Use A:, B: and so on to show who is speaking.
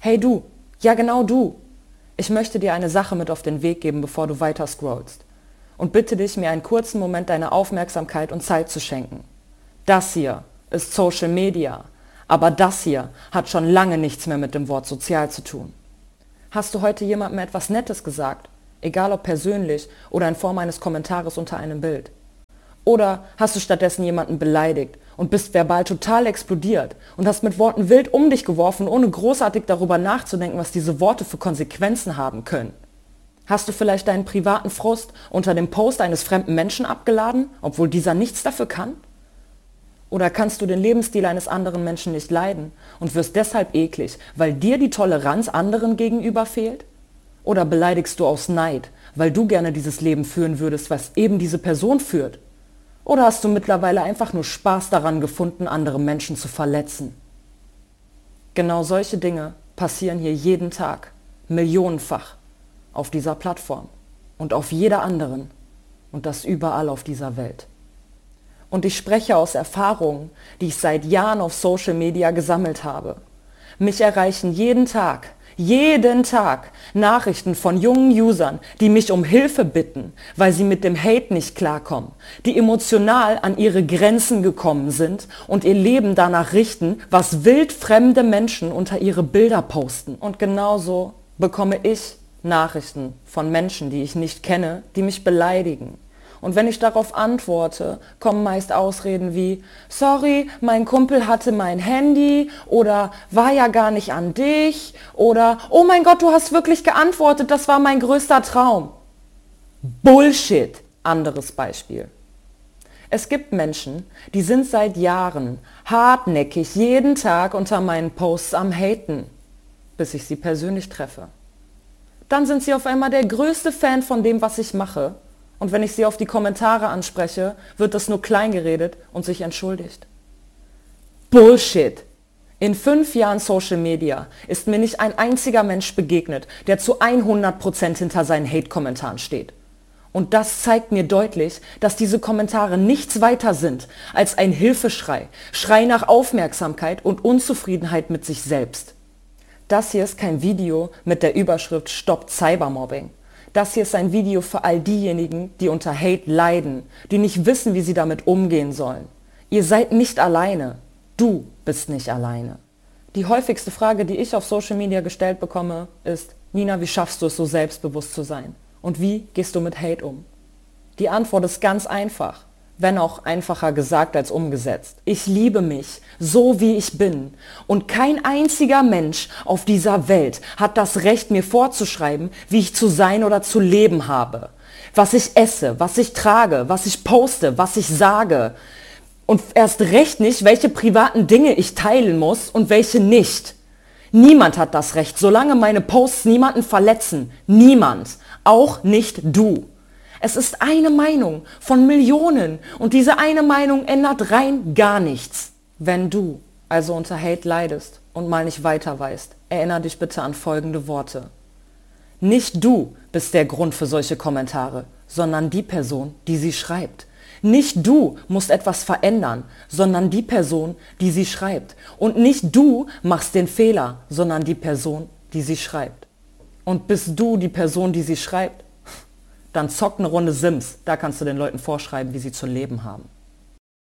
A: Hey du, ja genau du. Ich möchte dir eine Sache mit auf den Weg geben, bevor du weiter scrollst. Und bitte dich, mir einen kurzen Moment deiner Aufmerksamkeit und Zeit zu schenken. Das hier ist Social Media, aber das hier hat schon lange nichts mehr mit dem Wort sozial zu tun. Hast du heute jemandem etwas Nettes gesagt, egal ob persönlich oder in Form eines Kommentares unter einem Bild? Oder hast du stattdessen jemanden beleidigt und bist verbal total explodiert und hast mit Worten wild um dich geworfen, ohne großartig darüber nachzudenken, was diese Worte für Konsequenzen haben können? Hast du vielleicht deinen privaten Frust unter dem Post eines fremden Menschen abgeladen, obwohl dieser nichts dafür kann? Oder kannst du den Lebensstil eines anderen Menschen nicht leiden und wirst deshalb eklig, weil dir die Toleranz anderen gegenüber fehlt? Oder beleidigst du aus Neid, weil du gerne dieses Leben führen würdest, was eben diese Person führt? Oder hast du mittlerweile einfach nur Spaß daran gefunden, andere Menschen zu verletzen? Genau solche Dinge passieren hier jeden Tag, millionenfach, auf dieser Plattform und auf jeder anderen und das überall auf dieser Welt. Und ich spreche aus Erfahrungen, die ich seit Jahren auf Social Media gesammelt habe. Mich erreichen jeden Tag Nachrichten von jungen Usern, die mich um Hilfe bitten, weil sie mit dem Hate nicht klarkommen, die emotional an ihre Grenzen gekommen sind und ihr Leben danach richten, was wildfremde Menschen unter ihre Bilder posten. Und genauso bekomme ich Nachrichten von Menschen, die ich nicht kenne, die mich beleidigen. Und wenn ich darauf antworte, kommen meist Ausreden wie, sorry, mein Kumpel hatte mein Handy oder war ja gar nicht an dich oder, oh mein Gott, du hast wirklich geantwortet, das war mein größter Traum. Bullshit. Anderes Beispiel. Es gibt Menschen, die sind seit Jahren hartnäckig jeden Tag unter meinen Posts am Haten, bis ich sie persönlich treffe. Dann sind sie auf einmal der größte Fan von dem, was ich mache. Und wenn ich sie auf die Kommentare anspreche, wird das nur klein geredet und sich entschuldigt. Bullshit! In 5 Jahren Social Media ist mir nicht ein einziger Mensch begegnet, der zu 100% hinter seinen Hate-Kommentaren steht. Und das zeigt mir deutlich, dass diese Kommentare nichts weiter sind als ein Hilfeschrei, Schrei nach Aufmerksamkeit und Unzufriedenheit mit sich selbst. Das hier ist kein Video mit der Überschrift Stoppt Cybermobbing. Das hier ist ein Video für all diejenigen, die unter Hate leiden, die nicht wissen, wie sie damit umgehen sollen. Ihr seid nicht alleine. Du bist nicht alleine. Die häufigste Frage, die ich auf Social Media gestellt bekomme, ist, Nina, wie schaffst du es, so selbstbewusst zu sein? Und wie gehst du mit Hate um? Die Antwort ist ganz einfach, wenn auch einfacher gesagt als umgesetzt. Ich liebe mich, so wie ich bin. Und kein einziger Mensch auf dieser Welt hat das Recht, mir vorzuschreiben, wie ich zu sein oder zu leben habe. Was ich esse, was ich trage, was ich poste, was ich sage. Und erst recht nicht, welche privaten Dinge ich teilen muss und welche nicht. Niemand hat das Recht, solange meine Posts niemanden verletzen. Niemand. Auch nicht du. Es ist eine Meinung von Millionen und diese eine Meinung ändert rein gar nichts. Wenn du also unter Hate leidest und mal nicht weiter weißt, erinnere dich bitte an folgende Worte. Nicht du bist der Grund für solche Kommentare, sondern die Person, die sie schreibt. Nicht du musst etwas verändern, sondern die Person, die sie schreibt. Und nicht du machst den Fehler, sondern die Person, die sie schreibt. Und bist du die Person, die sie schreibt? Dann zock eine Runde Sims, da kannst du den Leuten vorschreiben, wie sie zu leben haben.